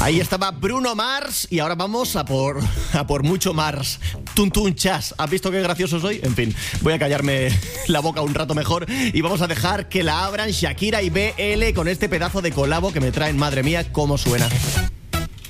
Ahí estaba Bruno Mars y ahora vamos a por mucho Mars. Tuntun chas. ¿Has visto qué gracioso soy? En fin, voy a callarme la boca un rato mejor y vamos a dejar que la abran Shakira y BL con este pedazo de colabo que me traen. Madre mía, cómo suena.